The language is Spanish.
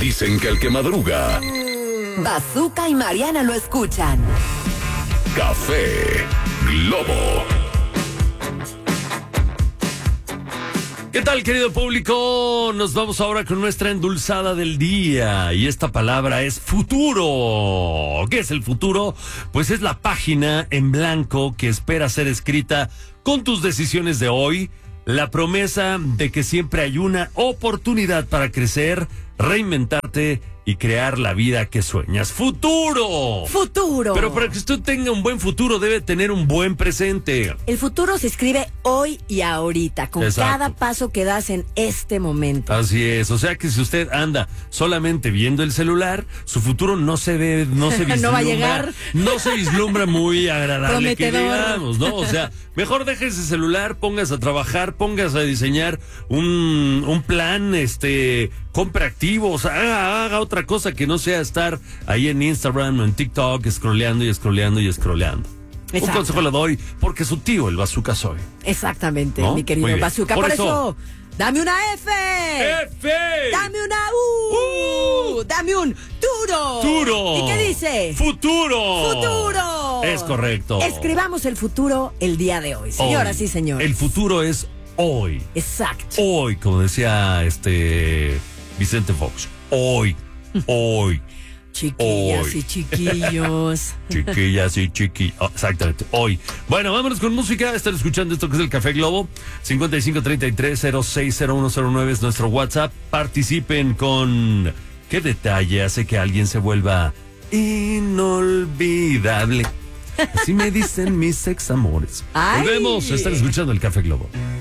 Dicen que el que madruga, Bazooka y Mariana lo escuchan. Café Globo. ¿Qué tal, querido público? Nos vamos ahora con nuestra endulzada del día. Y esta palabra es futuro. ¿Qué es el futuro? Pues es la página en blanco que espera ser escrita con tus decisiones de hoy. La promesa de que siempre hay una oportunidad para crecer, reinventarte y crear la vida que sueñas. ¡Futuro! ¡Futuro! Pero para que usted tenga un buen futuro debe tener un buen presente. El futuro se escribe hoy y ahorita, con Exacto. cada paso que das en este momento. Así es, o sea que si usted anda solamente viendo el celular, su futuro no se ve, no se vislumbra, No va a llegar. no se vislumbra muy agradable, que Prometedor. digamos, ¿no? O sea, mejor deje ese celular, póngase a trabajar, póngase a diseñar un plan, compre activos, haga otra cosa que no sea estar ahí en Instagram o en TikTok scrolleando y scrolleando y scrolleando. Exacto. Un consejo le doy porque su tío, el Bazooka, soy. Exactamente, ¿No? mi querido Muy bien. Bazooka. Por Por eso, eso, dame una F. ¡F! Dame una U. Dame un Turo. ¡Futuro! ¿Y qué dice? ¡Futuro! ¡Futuro! Es correcto. Escribamos el futuro el día de hoy. Señoras y señores. El futuro es hoy. Exacto. Hoy, como decía Vicente Fox. Hoy. Hoy. Chiquillas Hoy. y chiquillos. Chiquillas y chiquillos. Exactamente. Hoy. Bueno, vámonos con música. Están escuchando esto que es el Café Globo. 5533-060109 es nuestro WhatsApp. Participen con ¿qué detalle hace que alguien se vuelva inolvidable? Así me dicen mis examores. Ay. Volvemos. Están escuchando el Café Globo.